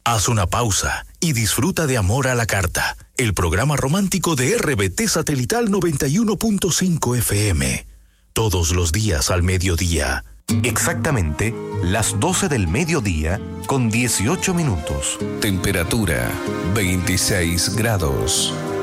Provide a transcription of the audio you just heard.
Haz una pausa y disfruta de Amor a la Carta, el programa romántico de RBT Satelital 91.5 FM. Todos los días al mediodía. Exactamente las 12 del mediodía con 18 minutos. Temperatura 26 grados.